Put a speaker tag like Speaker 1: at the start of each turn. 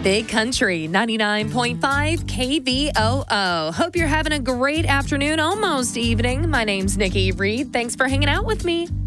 Speaker 1: Big Country 99.5 KVOO. Hope you're having a great afternoon, almost evening. My name's Nikki Reed. Thanks for hanging out with me.